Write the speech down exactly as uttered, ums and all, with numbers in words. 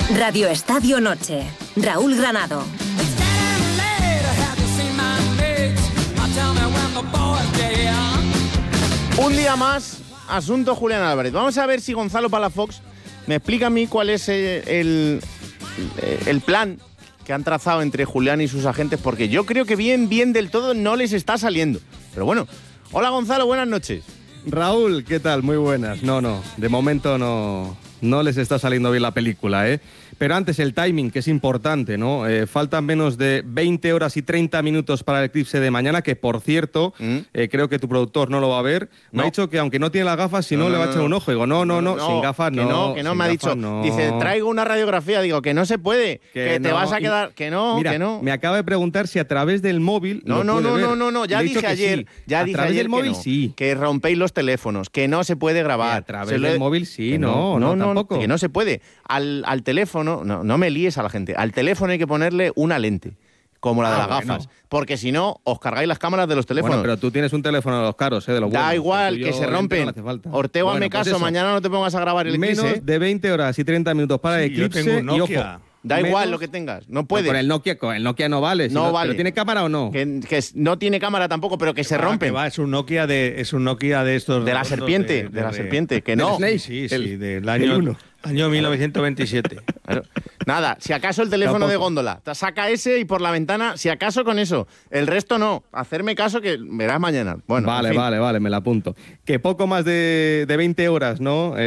Radio Estadio Noche. Raúl Granado. Un día más, asunto Julián Álvarez. Vamos a ver si Gonzalo Palafox me explica a mí cuál es el, el plan que han trazado entre Julián y sus agentes, porque yo creo que bien, bien del todo no les está saliendo. Pero bueno, hola Gonzalo, buenas noches. Raúl, ¿qué tal? Muy buenas. No, no, de momento no, no les está saliendo bien la película, ¿eh? Pero antes el timing, que es importante, ¿no? Eh, faltan menos de veinte horas y treinta minutos para el eclipse de mañana, que por cierto, mm. eh, creo que tu productor no lo va a ver. Me no. ha dicho que aunque no tiene las gafas, si no, no, no le va a echar no. un ojo. Digo, no, no, no, no, sin gafas no. Que no, que no, me ha dicho. No. Dice, traigo una radiografía. Digo, que no se puede, que, que te no. vas a quedar. Que no, Mira, que no. Me acaba de preguntar si a través del móvil. No, lo no, puede no, ver. no, no, no, ya dije ayer. Sí. Ya a dije través ayer del móvil, que no, sí. Que rompéis los teléfonos, que no se puede grabar. Que a través del móvil, sí, no, no, no, tampoco. Que no se puede. Al, al teléfono, no, no me líes a la gente. Al teléfono hay que ponerle una lente, como la de ah, las gafas, bueno. porque si no, os cargáis las cámaras de los teléfonos. Bueno, pero tú tienes un teléfono de los caros, ¿eh? De los da buenos. igual, que se rompen. No Ortego, bueno, hazme caso, pues mañana no te pongas a grabar el eclipse. Menos de veinte horas y treinta minutos para sí, el eclipse. Yo tengo un Nokia. Y ojo, da menos, igual lo que tengas, no puedes. Con el Nokia, con el Nokia no vale. Si no, no vale. ¿Pero tiene cámara o no? Que, que no tiene cámara tampoco, pero que se ah, rompen. Que va, es un Nokia de, es un Nokia de estos. De la serpiente, de, de, de la de, serpiente, que no. Sí, sí, sí, el, del año, año mil novecientos veintisiete. Claro. Nada, si acaso el teléfono de góndola, te saca ese y por la ventana, si acaso con eso. El resto no. Hacerme caso que verás mañana. Bueno, vale, en fin. vale, vale, me la apunto. Que poco más de, de veinte horas, ¿no? Eh,